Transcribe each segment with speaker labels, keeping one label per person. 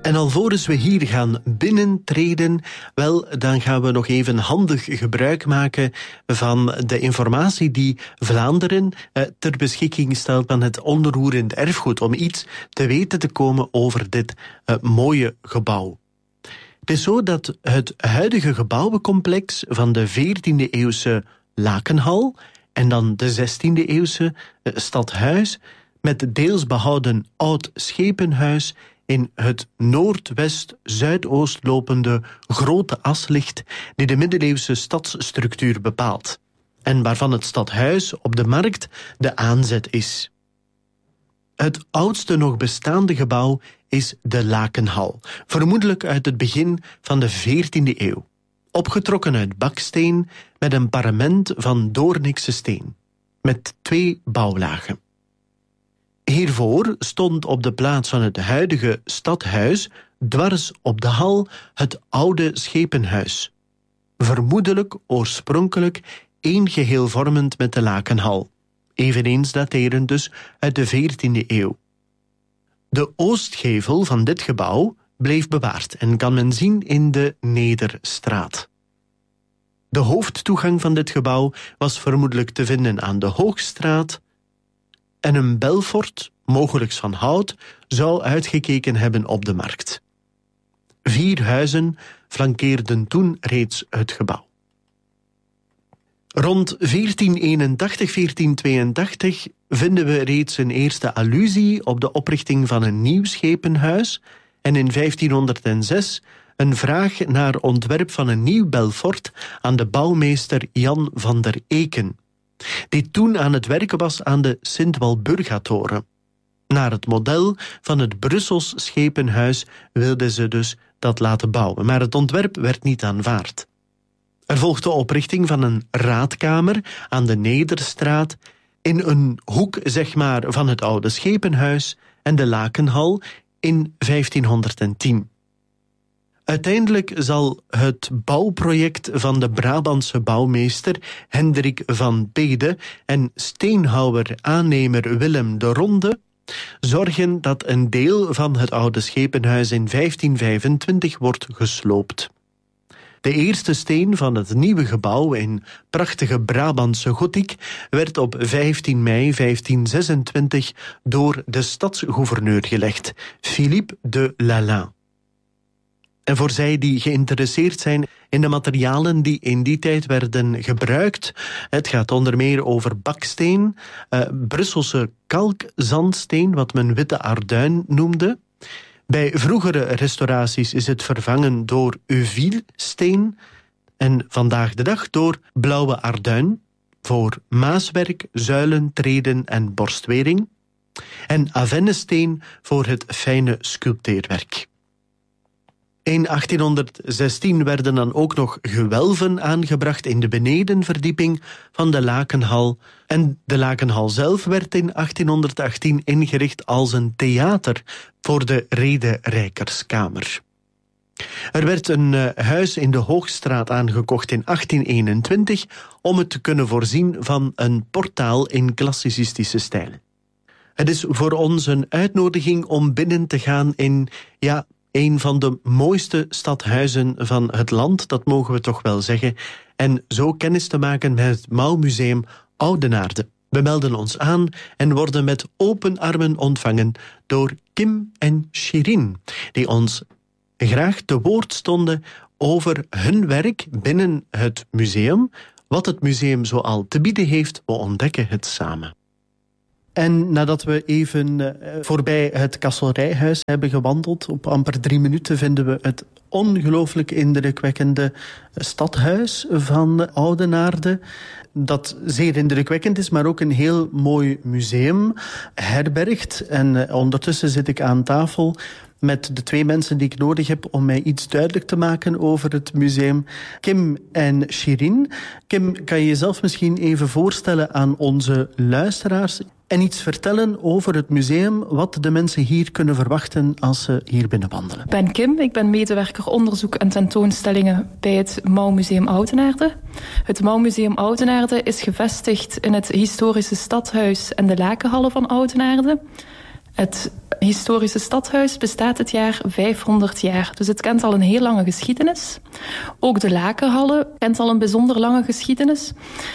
Speaker 1: En alvorens we hier gaan binnentreden, dan gaan we nog even handig gebruik maken van de informatie die Vlaanderen ter beschikking stelt van het onroerend erfgoed, om iets te weten te komen over dit mooie gebouw. Het is zo dat het huidige gebouwencomplex van de 14e-eeuwse Lakenhal en dan de 16e-eeuwse Stadhuis met deels behouden oud schepenhuis in het noordwest-zuidoost lopende grote as ligt die de middeleeuwse stadsstructuur bepaalt en waarvan het stadhuis op de markt de aanzet is. Het oudste nog bestaande gebouw is de Lakenhal, vermoedelijk uit het begin van de 14e eeuw, opgetrokken uit baksteen met een parement van Doornikse steen, met 2 bouwlagen. Hiervoor stond op de plaats van het huidige stadhuis, dwars op de hal, het oude schepenhuis. Vermoedelijk oorspronkelijk één geheel vormend met de Lakenhal. Eveneens daterend dus uit de 14e eeuw. De oostgevel van dit gebouw bleef bewaard en kan men zien in de Nederstraat. De hoofdtoegang van dit gebouw was vermoedelijk te vinden aan de Hoogstraat en een belfort, mogelijk van hout, zou uitgekeken hebben op de markt. 4 huizen flankeerden toen reeds het gebouw. Rond 1481-1482 vinden we reeds een eerste allusie op de oprichting van een nieuw schepenhuis en in 1506 een vraag naar ontwerp van een nieuw belfort aan de bouwmeester Jan van der Eken, die toen aan het werken was aan de Sint-Walburga-toren. Naar het model van het Brussels schepenhuis wilden ze dus dat laten bouwen, maar het ontwerp werd niet aanvaard. Er volgde de oprichting van een raadkamer aan de Nederstraat in een hoek, van het oude schepenhuis en de Lakenhal in 1510. Uiteindelijk zal het bouwproject van de Brabantse bouwmeester Hendrik van Pede en steenhouwer-aannemer Willem de Ronde zorgen dat een deel van het oude schepenhuis in 1525 wordt gesloopt. De eerste steen van het nieuwe gebouw in prachtige Brabantse gotiek werd op 15 mei 1526 door de stadsgouverneur gelegd, Philippe de Lalande. En voor zij die geïnteresseerd zijn in de materialen die in die tijd werden gebruikt, het gaat onder meer over baksteen, Brusselse kalkzandsteen, wat men witte arduin noemde. Bij vroegere restauraties is het vervangen door euvielsteen en vandaag de dag door blauwe arduin voor maaswerk, zuilen, treden en borstwering en avennesteen voor het fijne sculpteerwerk. In 1816 werden dan ook nog gewelven aangebracht in de benedenverdieping van de Lakenhal. En de Lakenhal zelf werd in 1818 ingericht als een theater voor de Rederijkerskamer. Er werd een huis in de Hoogstraat aangekocht in 1821 om het te kunnen voorzien van een portaal in klassicistische stijl. Het is voor ons een uitnodiging om binnen te gaan in, een van de mooiste stadhuizen van het land, dat mogen we toch wel zeggen, en zo kennis te maken met het Mouwmuseum Oudenaarde. We melden ons aan en worden met open armen ontvangen door Kim en Shirin, die ons graag te woord stonden over hun werk binnen het museum, wat het museum zoal te bieden heeft. We ontdekken het samen. En nadat we even voorbij het Kasselrijhuis hebben gewandeld, op amper 3 minuten vinden we het ongelooflijk indrukwekkende stadhuis van Oudenaarde, dat zeer indrukwekkend is, maar ook een heel mooi museum herbergt. En ondertussen zit ik aan tafel met de 2 mensen die ik nodig heb om mij iets duidelijk te maken over het museum, Kim en Shirin. Kim, kan je jezelf misschien even voorstellen aan onze luisteraars en iets vertellen over het museum, wat de mensen hier kunnen verwachten als ze hier binnenwandelen?
Speaker 2: Ik ben Kim, ik ben medewerker onderzoek en tentoonstellingen bij het Mouwmuseum Oudenaarde. Het Mouwmuseum Oudenaarde is gevestigd in het historische stadhuis en de Lakenhallen van Oudenaarde. Het historische stadhuis bestaat dit jaar 500 jaar. Dus het kent al een heel lange geschiedenis. Ook de Lakenhallen kent al een bijzonder lange geschiedenis.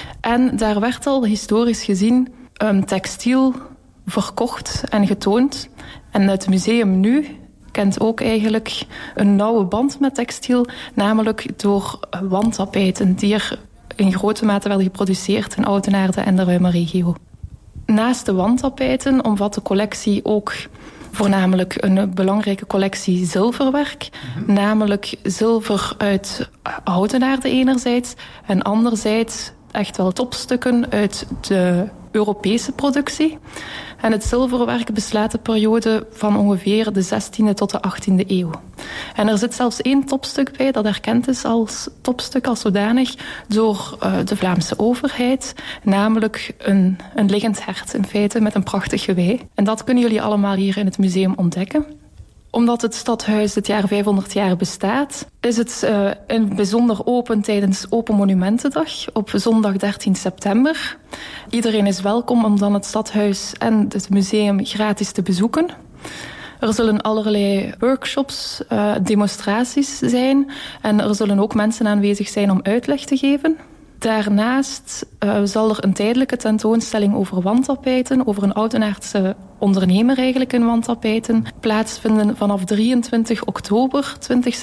Speaker 2: En daar werd al historisch gezien textiel verkocht en getoond. En het museum nu kent ook eigenlijk een nauwe band met textiel, namelijk door wandtapijten die er in grote mate werden geproduceerd in Oudenaarde en de ruime regio. Naast de wandtapijten omvat de collectie ook voornamelijk een belangrijke collectie zilverwerk. Namelijk zilver uit Oudenaarde enerzijds en anderzijds echt wel topstukken uit de Europese productie. En het zilverwerk beslaat de periode van ongeveer de 16e tot de 18e eeuw. En er zit zelfs 1 topstuk bij dat erkend is als topstuk, als zodanig, door de Vlaamse overheid. Namelijk een liggend hert in feite met een prachtig gewei. En dat kunnen jullie allemaal hier in het museum ontdekken. Omdat het stadhuis dit jaar 500 jaar bestaat, is het in bijzonder open tijdens Open Monumentendag op zondag 13 september. Iedereen is welkom om dan het stadhuis en het museum gratis te bezoeken. Er zullen allerlei workshops, demonstraties zijn en er zullen ook mensen aanwezig zijn om uitleg te geven. Daarnaast zal er een tijdelijke tentoonstelling over wandtapijten, over een Oudenaardse ondernemer eigenlijk in wandtapijten, plaatsvinden vanaf 23 oktober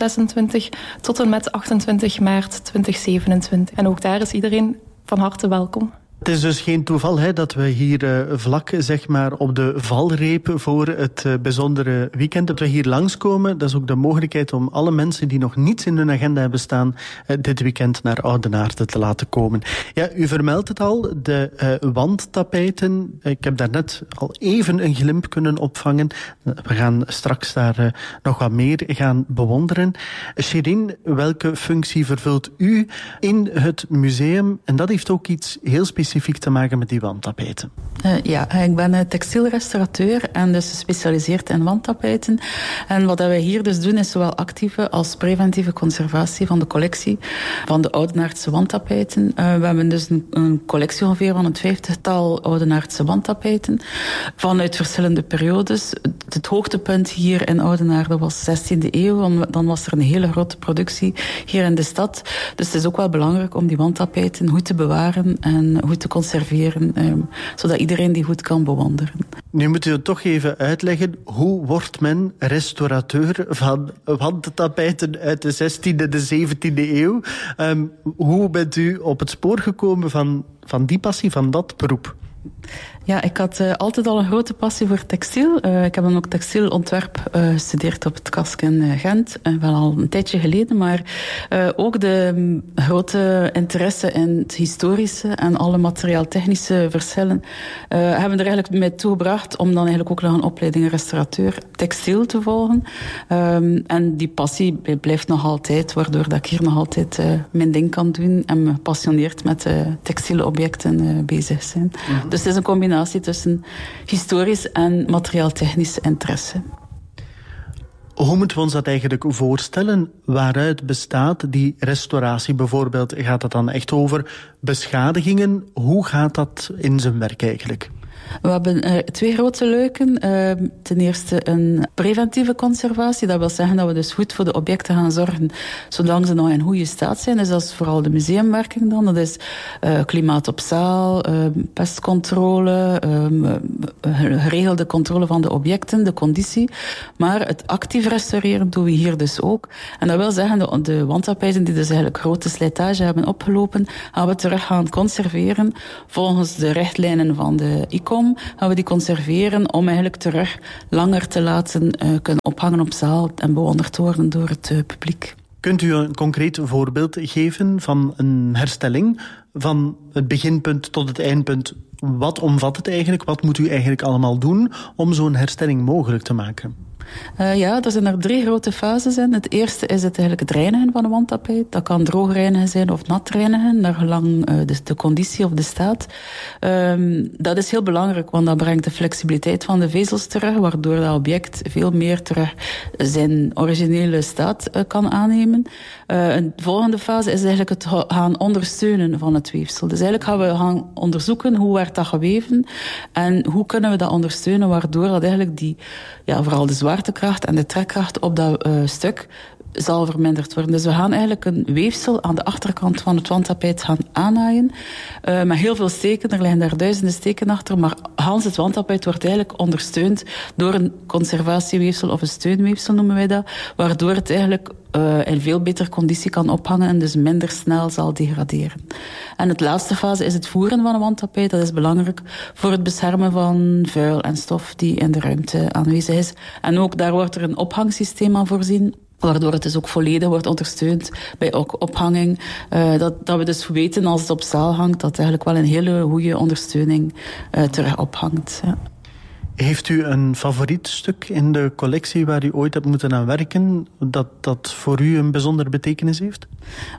Speaker 2: 2026 tot en met 28 maart 2027. En ook daar is iedereen van harte welkom.
Speaker 1: Het is dus geen toeval dat we hier vlak zeg maar, op de valreep voor het bijzondere weekend dat we hier langskomen. Dat is ook de mogelijkheid om alle mensen die nog niets in hun agenda hebben staan dit weekend naar Oudenaarde te laten komen. Ja, u vermeldt het al, de wandtapijten. Ik heb daarnet al even een glimp kunnen opvangen. We gaan straks daar nog wat meer gaan bewonderen. Shirin, welke functie vervult u in het museum? En dat heeft ook iets heel specifiek te maken met die wandtapijten.
Speaker 3: Ik ben textielrestaurateur en dus gespecialiseerd in wandtapijten. En wat wij hier dus doen is zowel actieve als preventieve conservatie van de collectie van de Oudenaardse wandtapijten. We hebben dus een collectie ongeveer van een 50-tal Oudenaardse wandtapijten vanuit verschillende periodes. Het hoogtepunt hier in Oudenaarde was 16e eeuw. Dan was er een hele grote productie hier in de stad. Dus het is ook wel belangrijk om die wandtapijten goed te bewaren en goed te conserveren, zodat iedereen die goed kan bewonderen.
Speaker 1: Nu moet u het toch even uitleggen, hoe wordt men restaurateur van wandtapijten uit de 16e, de 17e eeuw? Hoe bent u op het spoor gekomen van die passie, van dat beroep?
Speaker 3: Ja, ik had altijd al een grote passie voor textiel. Ik heb dan ook textielontwerp gestudeerd op het KASK in Gent. Wel al een tijdje geleden, maar ook de grote interesse in het historische en alle materiaaltechnische verschillen hebben er eigenlijk mee toegebracht om dan eigenlijk ook nog een opleiding restaurateur textiel te volgen. En die passie blijft nog altijd, waardoor dat ik hier nog altijd mijn ding kan doen en me passioneerd met textiele objecten bezig zijn. Mm-hmm. Dus het is een combinatie tussen historisch en materiaaltechnische interesse.
Speaker 1: Hoe moeten we ons dat eigenlijk voorstellen? Waaruit bestaat die restauratie bijvoorbeeld? Gaat het dan echt over beschadigingen? Hoe gaat dat in zijn werk eigenlijk?
Speaker 3: We hebben 2 grote luiken. Ten eerste een preventieve conservatie. Dat wil zeggen dat we dus goed voor de objecten gaan zorgen, zolang ze nog in goede staat zijn. Dus dat is vooral de museumwerking dan. Dat is klimaat op zaal, pestcontrole, geregelde controle van de objecten, de conditie. Maar het actief restaureren doen we hier dus ook. En dat wil zeggen, de wandtapijten die dus eigenlijk grote slijtage hebben opgelopen, gaan we terug gaan conserveren volgens de richtlijnen van de ICOM. Gaan we die conserveren om eigenlijk terug langer te laten kunnen ophangen op zaal en bewonderd worden door het publiek.
Speaker 1: Kunt u een concreet voorbeeld geven van een herstelling van het beginpunt tot het eindpunt? Wat omvat het eigenlijk? Wat moet u eigenlijk allemaal doen om zo'n herstelling mogelijk te maken?
Speaker 3: Ja, er zijn er 3 grote fases in. Het eerste is het reinigen van een wandtapijt. Dat kan droog reinigen zijn of nat reinigen, naar gelang de conditie of de staat. Dat is heel belangrijk, want dat brengt de flexibiliteit van de vezels terug, waardoor dat object veel meer terug zijn originele staat kan aannemen. Een volgende fase is eigenlijk het gaan ondersteunen van het weefsel. Dus eigenlijk gaan we gaan onderzoeken hoe werd dat geweven en hoe kunnen we dat ondersteunen, waardoor dat eigenlijk vooral de zwaartekracht en de trekkracht op dat stuk zal verminderd worden. Dus we gaan eigenlijk een weefsel aan de achterkant van het wandtapijt gaan aannaaien. Met heel veel steken, er liggen daar duizenden steken achter, maar Hans het wandtapijt wordt eigenlijk ondersteund door een conservatieweefsel of een steunweefsel noemen wij dat, waardoor het eigenlijk in veel betere conditie kan ophangen en dus minder snel zal degraderen. En het laatste fase is het voeren van een wandtapijt. Dat is belangrijk voor het beschermen van vuil en stof die in de ruimte aanwezig is. En ook daar wordt er een ophangsysteem aan voorzien, waardoor het dus ook volledig wordt ondersteund bij ophanging. Dat we dus weten als het op zaal hangt, dat eigenlijk wel een hele goede ondersteuning terug ophangt. Ja.
Speaker 1: Heeft u een favoriet stuk in de collectie waar u ooit hebt moeten aan werken, dat voor u een bijzondere betekenis heeft?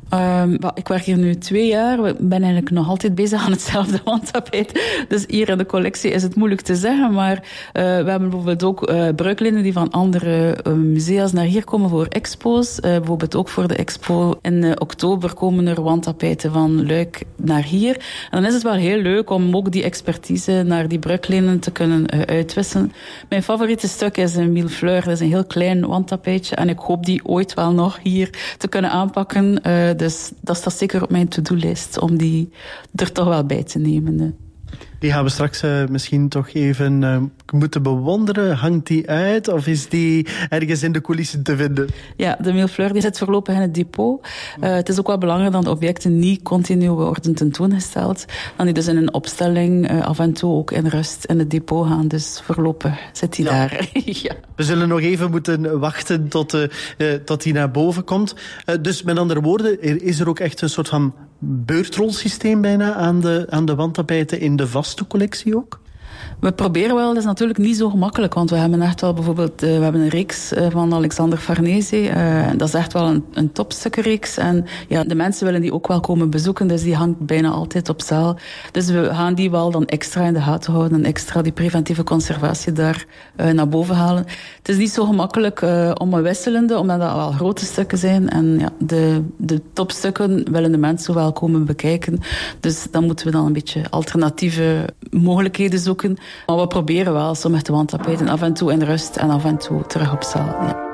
Speaker 3: Ik werk hier nu 2 jaar. Ik ben eigenlijk nog altijd bezig aan hetzelfde wandtapijt. Dus hier in de collectie is het moeilijk te zeggen, maar we hebben bijvoorbeeld ook bruiklinnen die van andere musea's naar hier komen voor expo's. Bijvoorbeeld ook voor de expo in oktober komen er wandtapijten van Luik naar hier. En dan is het wel heel leuk om ook die expertise naar die bruiklinnen te kunnen uitwisselen. Mijn favoriete stuk is een millefleur. Dat is een heel klein wandtapijtje en ik hoop die ooit wel nog hier te kunnen aanpakken. Dus dat staat zeker op mijn to-do-list om die er toch wel bij te nemen.
Speaker 1: Die gaan we straks misschien toch even moeten bewonderen. Hangt die uit of is die ergens in de coulissen te vinden?
Speaker 3: Ja, de millefleur die zit voorlopig in het depot. Het is ook wel belangrijk dat de objecten niet continu worden tentoongesteld. Dan die dus in een opstelling af en toe ook in rust in het depot gaan. Dus voorlopig zit die daar. Ja.
Speaker 1: We zullen nog even moeten wachten tot die naar boven komt. Dus met andere woorden, is er ook echt een soort van beurtrolsysteem bijna aan de wandtapijten in de vaste collectie ook?
Speaker 3: We proberen wel, dat is natuurlijk niet zo gemakkelijk, want we hebben echt wel bijvoorbeeld, we hebben een reeks van Alexander Farnese, dat is echt wel een topstukkenreeks en ja, de mensen willen die ook wel komen bezoeken, dus die hangt bijna altijd op zaal. Dus we gaan die wel dan extra in de gaten houden en extra die preventieve conservatie daar naar boven halen. Het is niet zo gemakkelijk om een wisselende, omdat dat wel grote stukken zijn en ja, de topstukken willen de mensen wel komen bekijken, dus dan moeten we dan een beetje alternatieve mogelijkheden zoeken. Maar we proberen wel sommige wandtapijten af en toe in rust en af en toe terug op zaal. Ja.